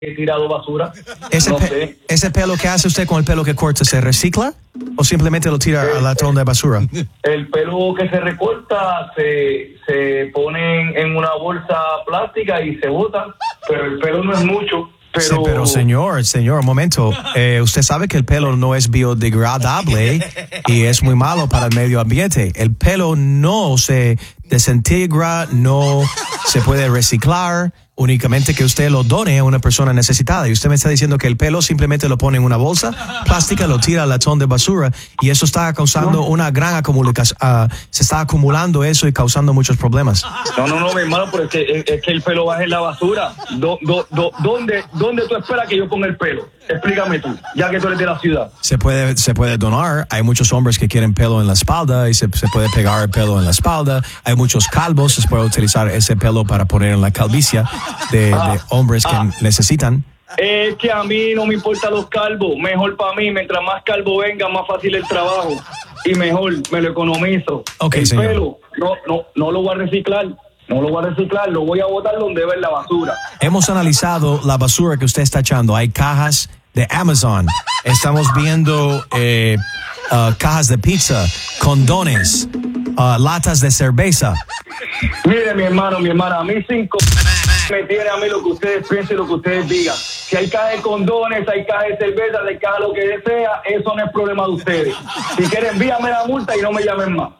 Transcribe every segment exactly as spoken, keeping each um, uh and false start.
he tirado basura. ¿Ese, no pe- sé. ¿Ese pelo que hace usted con el pelo que corta se recicla o simplemente lo tira Eh, al latón de basura? El pelo que se recorta se, se pone en una bolsa plástica y se bota, pero el pelo no es mucho. Pero, Sí, pero señor, señor, un momento. Eh, usted sabe que el pelo no es biodegradable y es muy malo para el medio ambiente. El pelo no se desintegra, no se puede reciclar, únicamente que usted lo done a una persona necesitada. Y usted me está diciendo que el pelo simplemente lo pone en una bolsa plástica, lo tira al latón de basura y eso está causando una gran acumulación. Uh, se está acumulando eso y causando muchos problemas. No, no, no, mi hermano, pero es que, es, es que el pelo va en la basura. Do, do, do, ¿dónde, ¿Dónde tú esperas que yo ponga el pelo? Explícame tú, ya que tú eres de la ciudad. Se puede, se puede donar. Hay muchos hombres que quieren pelo en la espalda y se, se puede pegar el pelo en la espalda. Hay muchos calvos, se puede utilizar ese pelo para poner en la calvicie de, Ah, de hombres que ah. necesitan. Es que a mí no me importan los calvos. Mejor para mí, mientras más calvo venga, más fácil el trabajo. Y mejor, me lo economizo. Ok, el señor. pelo, no, no, no lo voy a reciclar. No lo voy a reciclar, lo voy a botar donde va en la basura. Hemos analizado la basura que usted está echando. Hay cajas de Amazon. Estamos viendo eh, uh, cajas de pizza, condones, uh, latas de cerveza. Mire, mi hermano, mi hermana, a mí cinco me tiene a mí lo que ustedes piensen, lo que ustedes digan. Si hay cajas de condones, hay cajas de cerveza, hay cajas lo que sea, eso no es problema de ustedes. Si quieren, envíame la multa y no me llamen más.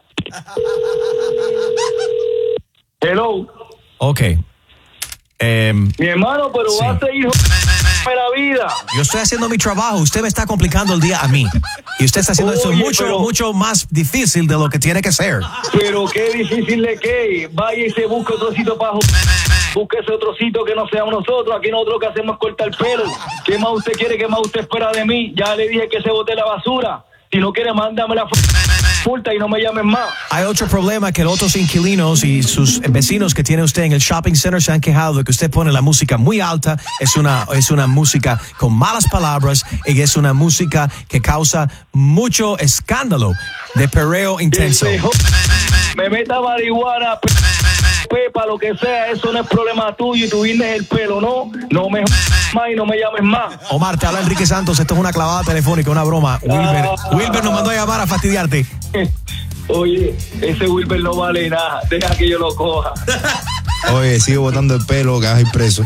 Hello. Ok. Em, Mi hermano, pero Sí. va a seguir j- la vida. yo estoy haciendo mi trabajo. Usted me está complicando el día a mí. Y usted está haciendo esto Oye, mucho, pero- mucho más difícil de lo que tiene que ser. Pero qué difícil de que vaya y se busque otro sitio para j- búsquese otro sitio que no seamos nosotros. Aquí nosotros que hacemos es cortar el pelo. ¿Qué más usted quiere? ¿Qué más usted espera de mí? Ya le dije que se bote la basura. Si no quiere, mándame la f- multa y no me llamen más. Hay otro problema que los otros inquilinos y sus vecinos que tiene usted en el shopping center se han quejado de que usted pone la música muy alta. Es una, es una música con malas palabras y es una música que causa mucho escándalo de perreo intenso. Ese jo- me meta marihuana, pe- pepa, lo que sea, eso no es problema tuyo y tú vienes el pelo, ¿no? No me j- más y no me llames más. Omar, te habla Enrique Santos. Esto es una clavada telefónica, una broma. Wilber, Ah. Wilber nos mandó a llamar a fastidiarte. Oye, ese Wilber no vale nada, deja que yo lo coja. Oye, sigue botando el pelo que vas a ir preso.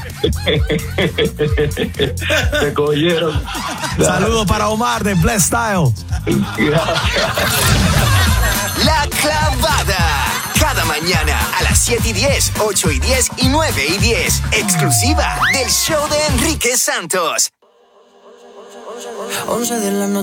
Te cogieron. Saludos para Omar de Bless Style. Gracias. La Clavada. Cada mañana a las siete y diez, ocho y diez y nueve y diez. Exclusiva del show de Enrique Santos. once de la noche.